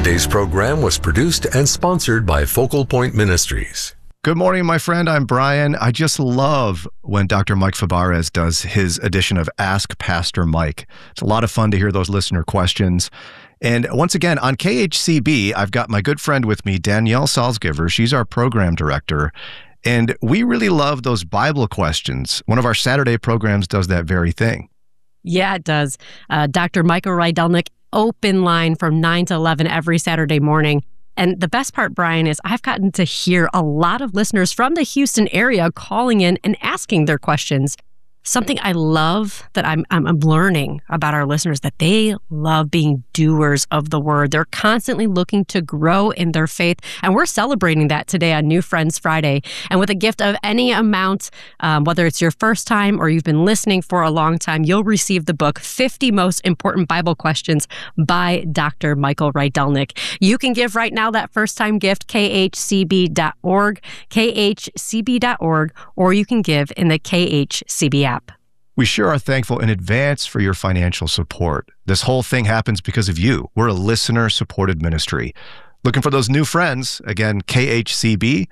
Today's program was produced and sponsored by Focal Point Ministries. Good morning, my friend. I'm Brian. I just love when Dr. Mike Fabarez does his edition of Ask Pastor Mike. It's a lot of fun to hear those listener questions. And once again, on KHCB, I've got my good friend with me, Danielle Salzgiver. She's our program director. And we really love those Bible questions. One of our Saturday programs does that very thing. Yeah, it does. Dr. Michael Rydelnik, open line from 9 to 11 every Saturday morning. And the best part, Brian, is I've gotten to hear a lot of listeners from the Houston area calling in and asking their questions. Something I love that I'm learning about our listeners, that they love being doers of the word. They're constantly looking to grow in their faith. And we're celebrating that today on New Friends Friday. And with a gift of any amount, whether it's your first time or you've been listening for a long time, you'll receive the book, 50 Most Important Bible Questions by Dr. Michael Rydelnik. You can give right now that first-time gift, khcb.org, khcb.org, or you can give in the KHCB app. We sure are thankful in advance for your financial support. This whole thing happens because of you. We're a listener-supported ministry. Looking for those new friends? Again, khcb.org.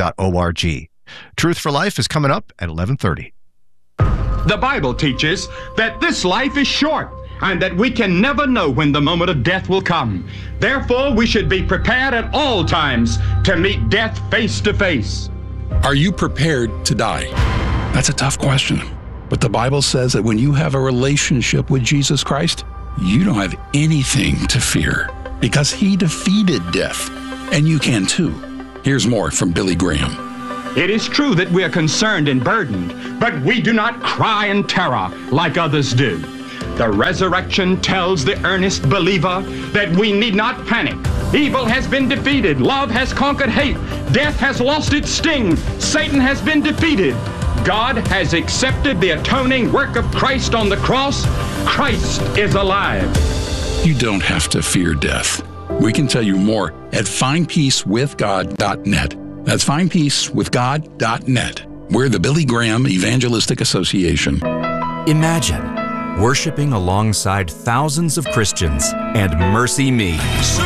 Truth for Life is coming up at 11:30. The Bible teaches that this life is short and that we can never know when the moment of death will come. Therefore, we should be prepared at all times to meet death face to face. Are you prepared to die? That's a tough question. But the Bible says that when you have a relationship with Jesus Christ, you don't have anything to fear because he defeated death, and you can too. Here's more from Billy Graham. It is true that we are concerned and burdened, but we do not cry in terror like others do. The resurrection tells the earnest believer that we need not panic. Evil has been defeated. Love has conquered hate. Death has lost its sting. Satan has been defeated. God has accepted the atoning work of Christ on the cross. Christ is alive. You don't have to fear death. We can tell you more at findpeacewithgod.net. That's findpeacewithgod.net. We're the Billy Graham Evangelistic Association. Imagine worshiping alongside thousands of Christians and Mercy Me.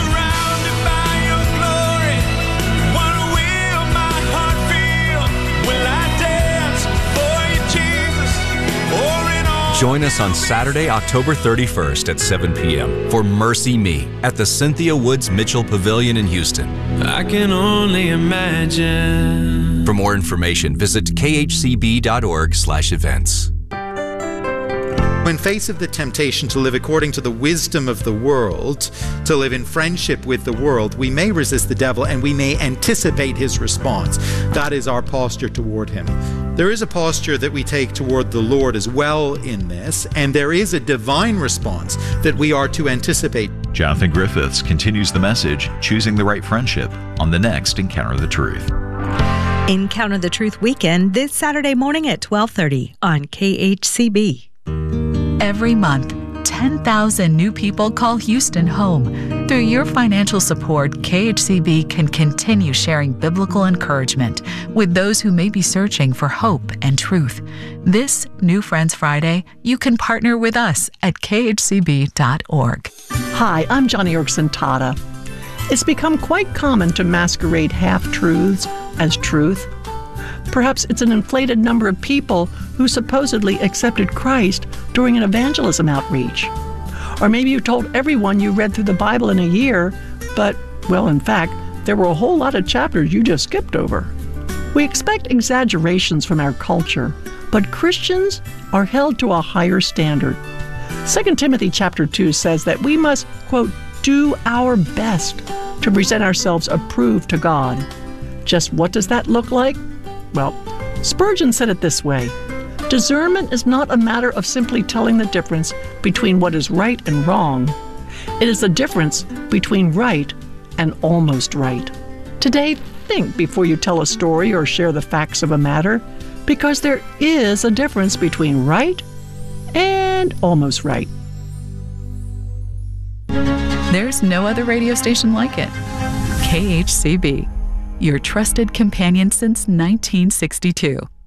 Join us on Saturday, October 31st at 7 p.m. for Mercy Me at the Cynthia Woods Mitchell Pavilion in Houston. I can only imagine. For more information, visit khcb.org/events. In face of the temptation to live according to the wisdom of the world, to live in friendship with the world, we may resist the devil and we may anticipate his response. That is our posture toward him. There is a posture that we take toward the Lord as well in this, and there is a divine response that we are to anticipate. Jonathan Griffiths continues the message, Choosing the Right Friendship, on the next Encounter the Truth. Encounter the Truth weekend this Saturday morning at 12:30 on KHCB. Every month, 10,000 new people call Houston home. Through your financial support, KHCB can continue sharing biblical encouragement with those who may be searching for hope and truth. This New Friends Friday, you can partner with us at khcb.org. Hi, I'm Johnny Erickson Tata. It's become quite common to masquerade half-truths as truth. Perhaps it's an inflated number of people who supposedly accepted Christ during an evangelism outreach. Or maybe you told everyone you read through the Bible in a year, but, well, in fact, there were a whole lot of chapters you just skipped over. We expect exaggerations from our culture, but Christians are held to a higher standard. 2 Timothy chapter 2 says that we must, quote, do our best to present ourselves approved to God. Just what does that look like? Well, Spurgeon said it this way: discernment is not a matter of simply telling the difference between what is right and wrong. It is the difference between right and almost right. Today, think before you tell a story or share the facts of a matter, because there is a difference between right and almost right. There's no other radio station like it. KHCB, your trusted companion since 1962.